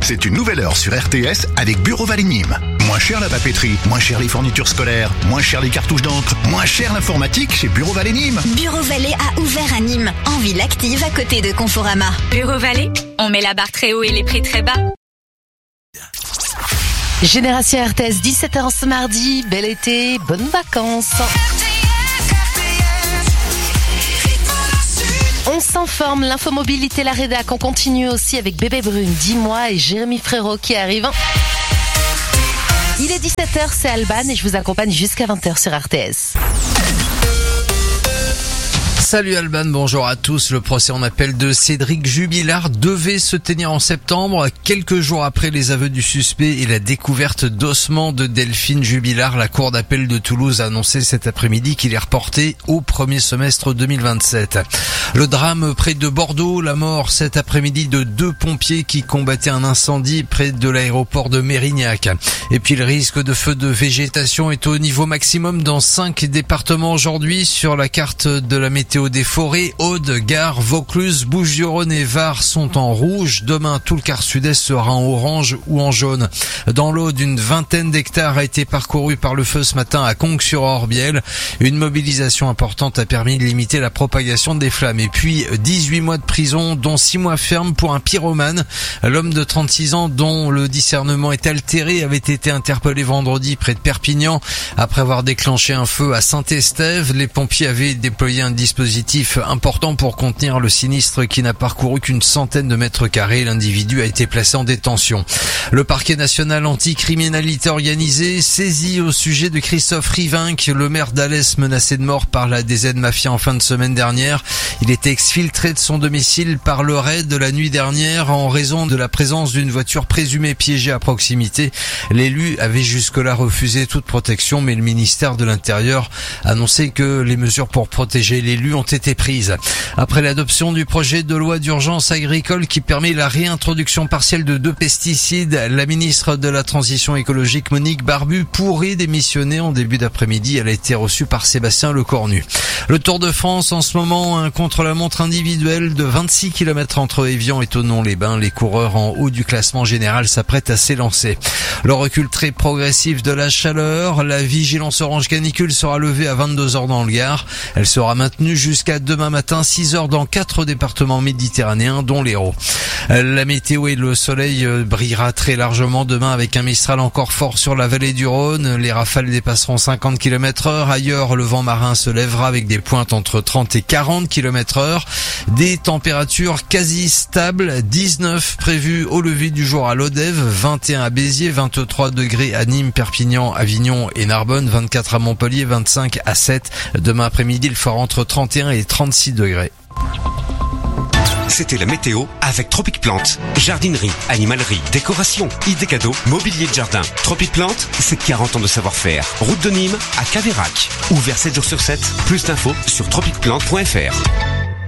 C'est une nouvelle heure sur RTS avec Bureau Vallée Nîmes. Moins cher la papeterie, moins cher les fournitures scolaires, moins cher les cartouches d'encre, moins cher l'informatique chez Bureau Vallée Nîmes. Bureau Vallée a ouvert à Nîmes, en ville active à côté de Conforama. Bureau Vallée, on met la barre très haut et les prix très bas. Génération RTS, 17h ce mardi, bel été, bonnes vacances. On s'informe, l'infomobilité, la rédac, on continue aussi avec Bébé Brune, 10 mois et Jérémy Frérot qui arrive. Il est 17h, c'est Alban et je vous accompagne jusqu'à 20h sur RTS. Salut Alban, bonjour à tous. Le procès en appel de Cédric Jubilard devait se tenir en septembre, quelques jours après les aveux du suspect et la découverte d'ossements de Delphine Jubilard. La cour d'appel de Toulouse a annoncé cet après-midi qu'il est reporté au premier semestre 2027. Le drame près de Bordeaux, la mort cet après-midi de 2 pompiers qui combattaient un incendie près de l'aéroport de Mérignac. Et puis le risque de feu de végétation est au niveau maximum dans 5 départements aujourd'hui sur la carte de la météo des forêts. Aude, Gard, Vaucluse, Bouches-du-Rhône et Var sont en rouge. Demain, tout le quart sud-est sera en orange ou en jaune. Dans l'Aude, une vingtaine d'hectares a été parcouru par le feu ce matin à Conques-sur-Orbiel. Une mobilisation importante a permis de limiter la propagation des flammes. Et puis, 18 mois de prison, dont 6 mois ferme pour un pyromane. L'homme de 36 ans, dont le discernement est altéré, avait été interpellé vendredi près de Perpignan. Après avoir déclenché un feu à Saint-Estève, les pompiers avaient déployé un dispositif important pour contenir le sinistre qui n'a parcouru qu'une centaine de mètres carrés. L'individu a été placé en détention. Le parquet national anticriminalité organisée saisi au sujet de Christophe Rivinc, le maire d'Alès menacé de mort par la DZ Mafia en fin de semaine dernière. Il était exfiltré de son domicile par le raid de la nuit dernière en raison de la présence d'une voiture présumée piégée à proximité. L'élu avait jusque-là refusé toute protection, mais le ministère de l'Intérieur a annoncé que les mesures pour protéger l'élu ont été prises. Après l'adoption du projet de loi d'urgence agricole qui permet la réintroduction partielle de 2 pesticides, la ministre de la Transition écologique Monique Barbu pourrait démissionner en début d'après-midi. Elle a été reçue par Sébastien Lecornu. Le Tour de France en ce moment, un contre-la-montre individuel de 26 km entre Évian et Thonon-les-Bains. Les coureurs en haut du classement général s'apprêtent à s'élancer. Le recul très progressif de la chaleur, la vigilance orange canicule sera levée à 22h dans le Gard. Elle sera maintenue jusqu'à demain matin, 6h dans 4 départements méditerranéens, dont l'Hérault. La météo et le soleil brillera très largement demain avec un Mistral encore fort sur la vallée du Rhône. Les rafales dépasseront 50 km/h. Ailleurs, le vent marin se lèvera avec des pointes entre 30 et 40 km/h. Des températures quasi stables, 19 prévues au lever du jour à Lodève, 21 à Béziers, 23 degrés à Nîmes, Perpignan, Avignon et Narbonne, 24 à Montpellier, 25 à 7. Demain après-midi, il fera entre 31 et 36 degrés. C'était la météo avec Tropic Plante. Jardinerie, animalerie, décoration, idées cadeaux, mobilier de jardin. Tropic Plante, c'est 40 ans de savoir-faire. Route de Nîmes à Caveyrac. Ouvert 7 jours sur 7. Plus d'infos sur tropicplante.fr.